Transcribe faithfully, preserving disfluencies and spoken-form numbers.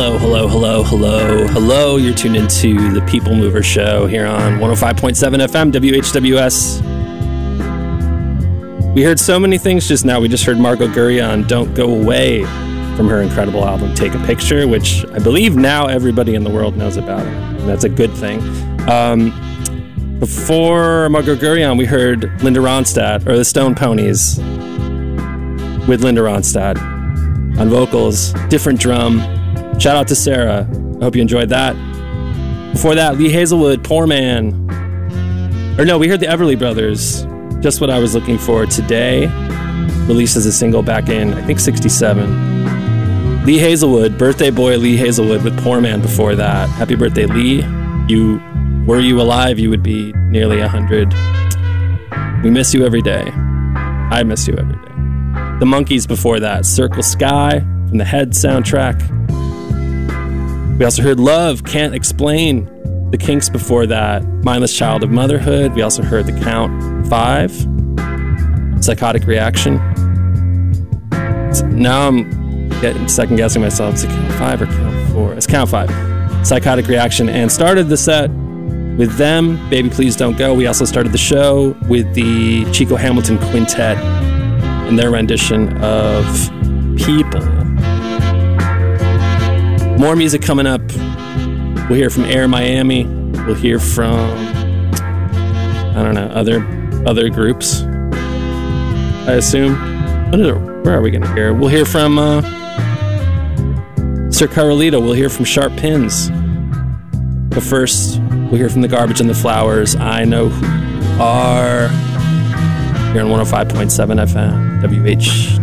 Hello, hello, hello, hello, hello. You're tuned into the People Mover Show here on one oh five point seven F M, W H W S. We heard so many things just now. We just heard Margot Guryan, Don't Go Away, from her incredible album, Take a Picture, which I believe now everybody in the world knows about. And that's a good thing. Um, before Margot Guryan, we heard Linda Ronstadt, or the Stone Ponies, with Linda Ronstadt on vocals, different drum. Shout out to Sarah. I hope you enjoyed that. Before that, Lee Hazelwood, Poor Man. Or no, we heard the Everly Brothers, Just What I Was Looking For Today, released as a single back in, I think, sixty-seven. Lee Hazelwood, Birthday Boy Lee Hazelwood with Poor Man before that. Happy birthday, Lee. You, were you alive, you would be nearly one hundred. We miss you every day. I miss you every day. The Monkees before that, Circle Sky from the Head soundtrack. We also heard Love, Can't Explain. The Kinks before that, Mindless Child of Motherhood. We also heard The Count Five, Psychotic Reaction. Now I'm getting second guessing myself. Is it Count Five or Count Four? It's Count Five. Psychotic Reaction. And started the set with them, Baby Please Don't Go. We also started the show with the Chico Hamilton Quintet and their rendition of People. More music coming up. We'll hear from Air Miami. We'll hear from, I don't know, other other groups, I assume. Where are we going to hear? We'll hear from uh, Sir Carolito. We'll hear from Sharp Pins. But first, we'll hear from the Garbage and the Flowers. I Know Who You Are. Here on one oh five point seven F M, W H